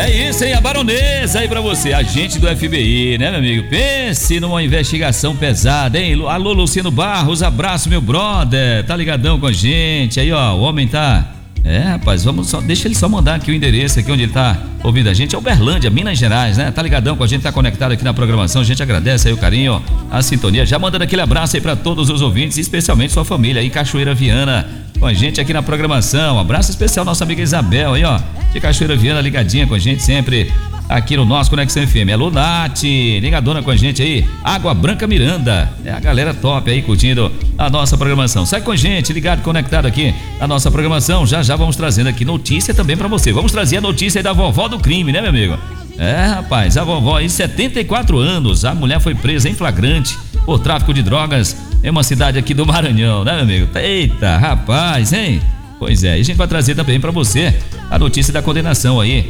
É isso, hein? A baronesa aí pra você, agente do FBI, né, meu amigo? Pense numa investigação pesada, hein? Alô, Luciano Barros, abraço, meu brother. Tá ligadão com a gente? Aí, ó, o homem tá... rapaz, deixa ele só mandar aqui o endereço aqui onde ele tá ouvindo a gente. É Uberlândia, Minas Gerais, né? Tá ligadão com a gente, tá conectado aqui na programação. A gente agradece aí o carinho, a sintonia. Já mandando aquele abraço aí pra todos os ouvintes, especialmente sua família aí, Cachoeira Viana, com a gente aqui na programação. Um abraço especial nossa amiga Isabel aí, ó, de Cachoeira Viana, ligadinha com a gente sempre aqui no nosso Conexão FM. Alô, Nath, ligadona com a gente aí. Água Branca Miranda, é a galera top aí curtindo a nossa programação. Sai com a gente, ligado, conectado aqui na nossa programação. Já vamos trazendo aqui notícia também pra você. Vamos trazer a notícia aí da vovó do crime, né, meu amigo? Rapaz, a vovó aí, 74 anos, a mulher foi presa em flagrante por tráfico de drogas em uma cidade aqui do Maranhão, né, meu amigo? Eita, rapaz, hein? Pois é, e a gente vai trazer também pra você a notícia da condenação aí,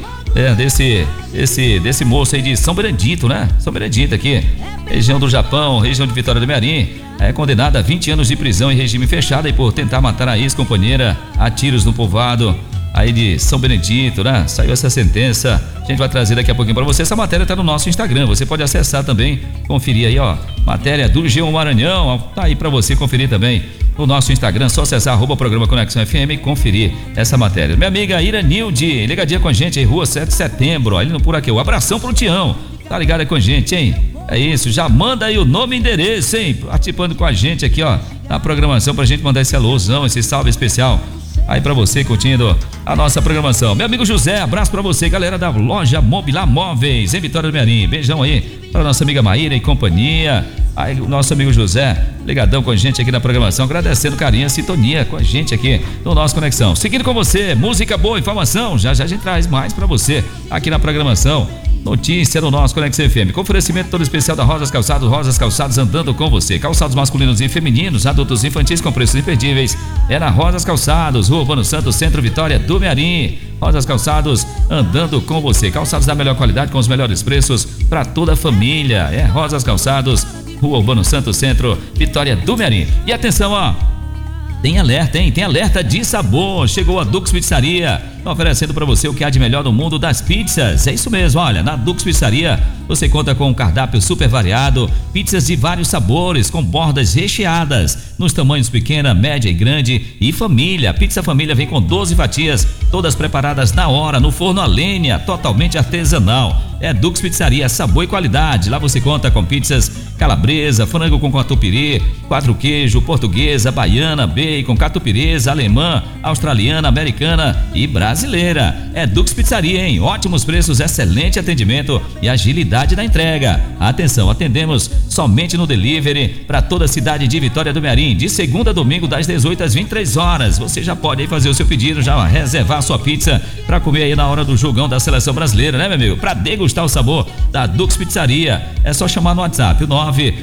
desse moço aí de São Benedito, né? São Benedito aqui, região do Japão, região de Vitória do Mearim, é condenado a 20 anos de prisão em regime fechado aí por tentar matar a ex-companheira a tiros no povoado aí de São Benedito, né? Saiu essa sentença, a gente vai trazer daqui a pouquinho pra você. Essa matéria tá no nosso Instagram, você pode acessar também, conferir aí, ó, matéria do G1 Maranhão, tá aí pra você conferir também no nosso Instagram, só acessar @programa Conexão FM e conferir essa matéria. Minha amiga Iranilde, ligadinha com a gente aí, Rua 7 de Setembro, ali no Puraqueu. Abração pro Tião, tá ligado aí com a gente, hein? É isso, já manda aí o nome e endereço, hein? Participando com a gente aqui, ó, na programação, pra gente mandar esse alôzão, esse salve especial aí pra você, curtindo a nossa programação. Meu amigo José, abraço pra você, galera da loja Mobilar Móveis em Vitória do Mearim. Beijão aí pra nossa amiga Maíra e companhia. Aí o nosso amigo José, ligadão com a gente aqui na programação, agradecendo o carinho, a sintonia com a gente aqui no nosso Conexão. Seguindo com você, música boa, informação, já a gente traz mais pra você aqui na programação. Notícia no nosso Conexão FM, com oferecimento todo especial da Rosas Calçados andando com você. Calçados masculinos e femininos, adultos e infantis com preços imperdíveis. É na Rosas Calçados, Rua Urbano Santos, Centro Vitória do Mearim. Rosas Calçados andando com você. Calçados da melhor qualidade com os melhores preços para toda a família. É Rosas Calçados, Rua Urbano Santos, Centro Vitória do Mearim. E atenção, ó, tem alerta, hein? Tem alerta de sabor. Chegou a Dux Pizzaria, oferecendo para você o que há de melhor no mundo das pizzas. É isso mesmo, olha, na Dux Pizzaria você conta com um cardápio super variado, pizzas de vários sabores, com bordas recheadas, nos tamanhos pequena, média e grande e família. Pizza família vem com 12 fatias, todas preparadas na hora, no forno a lenha, totalmente artesanal. É Dux Pizzaria, sabor e qualidade. Lá você conta com pizzas calabresa, frango com catupiry, 4 queijo, portuguesa, baiana, bacon, catupireza, alemã, australiana, americana e brasileira. É Dux Pizzaria, hein? Ótimos preços, excelente atendimento e agilidade da entrega. Atenção, atendemos somente no delivery para toda a cidade de Vitória do Mearim, de segunda a domingo das 18 às 23 horas. Você já pode aí fazer o seu pedido, já reservar a sua pizza para comer aí na hora do jogão da seleção brasileira, né, meu amigo? Para degustar o sabor da Dux Pizzaria, é só chamar no WhatsApp, o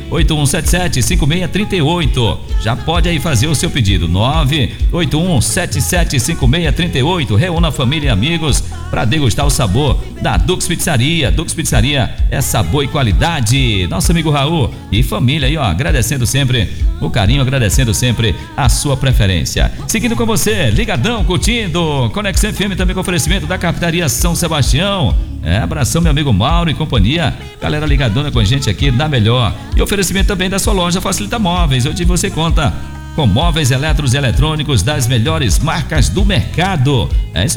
981775638. Já pode aí fazer o seu pedido, 981775638. Reúna a família e amigos para degustar o sabor da Dux Pizzaria. Dux Pizzaria é sabor e qualidade. Nosso amigo Raul e família aí, ó, agradecendo sempre o carinho, agradecendo sempre a sua preferência. Seguindo com você, ligadão, curtindo Conexão FM, também com oferecimento da Cafetaria São Sebastião. Abração, meu amigo Mauro e companhia, galera ligadona com a gente aqui da melhor. E oferecimento também da sua loja Facilita Móveis, onde você conta com móveis elétricos e eletrônicos das melhores marcas do mercado. É isso